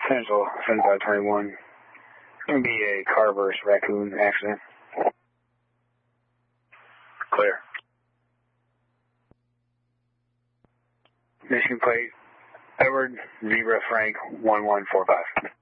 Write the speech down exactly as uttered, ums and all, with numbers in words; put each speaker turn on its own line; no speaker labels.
Central seventy-five twenty-one. It's going to be a Carverse Raccoon accident. Clear. Michigan plate, Edward Zebra Frank one one four five.